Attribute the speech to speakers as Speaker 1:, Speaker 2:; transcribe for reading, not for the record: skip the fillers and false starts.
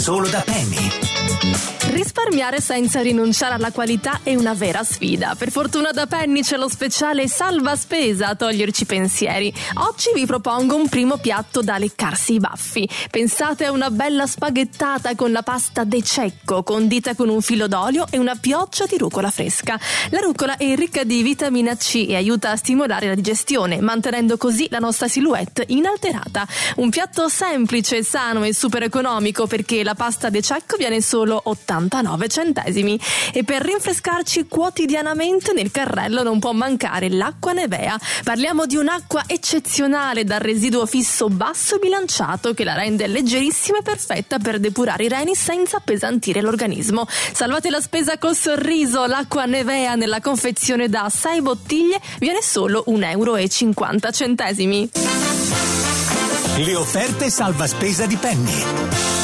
Speaker 1: Solo da Penny.
Speaker 2: Risparmiare senza rinunciare alla qualità è una vera sfida. Per fortuna da Penny c'è lo speciale salva spesa a toglierci pensieri. Oggi vi propongo un primo piatto da leccarsi i baffi. Pensate a una bella spaghettata con la pasta de cecco, condita con un filo d'olio e una pioggia di rucola fresca. La rucola è ricca di vitamina C e aiuta a stimolare la digestione, mantenendo così la nostra silhouette inalterata. Un piatto semplice, sano e super economico, perché la pasta de cecco viene solo 89 centesimi. E per rinfrescarci quotidianamente nel carrello non può mancare l'acqua Nevea. Parliamo di un'acqua eccezionale dal residuo fisso basso e bilanciato che la rende leggerissima e perfetta per depurare i reni senza appesantire l'organismo. Salvate la spesa col sorriso. L'acqua Nevea nella confezione da 6 bottiglie viene solo 1,50 euro.
Speaker 1: Le offerte salva spesa di Penny.